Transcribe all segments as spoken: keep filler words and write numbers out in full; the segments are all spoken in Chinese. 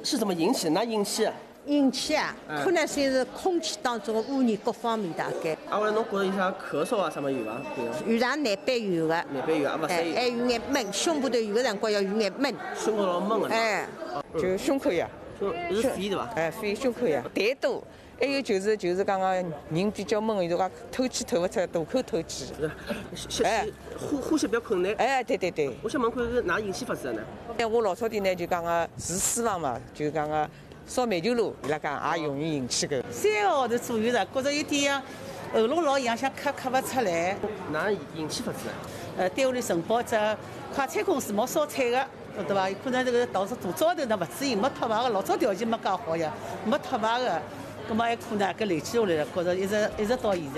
是怎么引起的？哪引起？ 引起啊，可能算是空气当中的污染各方面大概。 啊，后来侬觉着有啥咳嗽啊什么有伐？ 有上难边有的， 难边有啊，勿适应。 还有眼闷，胸部头有个辰光要有眼闷。 胸口老闷的。 哎， 就胸口呀。 是肺对伐？ 哎，肺胸口呀，痰多。还有就是就是讲个人比较闷，有个透气透不出，大口透气。 吸气呼呼吸比较困难。 哎，对对对。 我想问看是哪引起发生的呢？ 哎，我老早点呢就讲个住私房嘛，就讲个烧煤球炉，伊拉讲也容易引起个。 三个号头左右了，觉着有点喉咙老痒，想咳咳不出来。 哪引起发生的？ 呃，单位里承包只快餐公司冇烧菜的。对伐？有可能这个导致大早头呢勿注意，没脱排个，老早条件没介好呀，没脱排个，葛末还可能搿累积下来了，觉着一直一直到现在。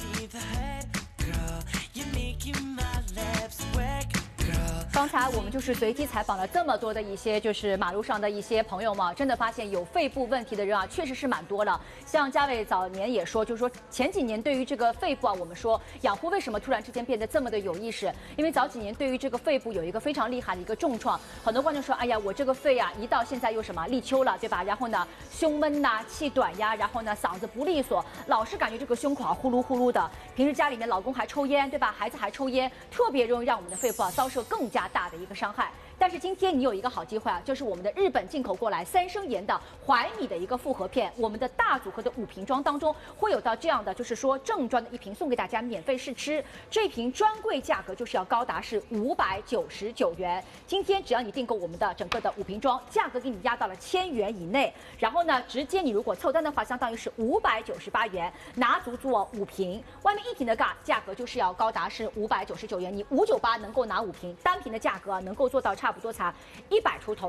刚才我们就是随机采访了这么多的一些就是马路上的一些朋友嘛，真的发现有肺部问题的人啊，确实是蛮多的。像嘉伟早年也说，就是说前几年对于这个肺部啊，我们说养护为什么突然之间变得这么的有意识？因为早几年对于这个肺部有一个非常厉害的一个重创，很多观众说，哎呀，我这个肺啊，一到现在又什么立秋了，对吧？然后呢，胸闷呐、气短呀，然后呢，嗓子不利索，老是感觉这个胸口啊呼噜呼噜的。平时家里面老公还抽烟，对吧？孩子还抽烟，特别容易让我们的肺部啊遭受更加大的一个伤害。但是今天你有一个好机会啊，就是我们的日本进口过来三生盐的怀米的一个复合片，我们的大组合的五瓶装当中会有到这样的，就是说正装的一瓶送给大家免费试吃，这瓶专柜价格就是要高达是五百九十九元。今天只要你订购我们的整个的五瓶装，价格给你压到了千元以内，然后呢，直接你如果凑单的话，相当于是五百九十八元，拿足足哦五瓶，外面一瓶的价价格就是要高达是五百九十九元，你五九八能够拿五瓶，单瓶的价格能够做到差不多才一百出头。